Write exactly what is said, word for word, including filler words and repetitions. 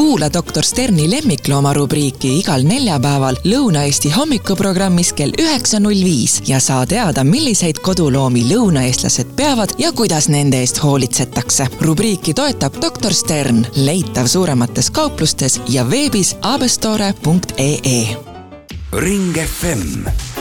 Kuula doktor Sterni lemmiklooma rubriiki igal neljapäeval Lõuna-Eesti hommikuprogrammis kell üheksa null viis ja saa teada, milliseid koduloomi lõunaeestlased peavad ja kuidas nende eest hoolitsetakse. Rubriiki toetab doktor Stern, leitav suuremates kauplustes ja veebis abestore punkt ee. Ring F M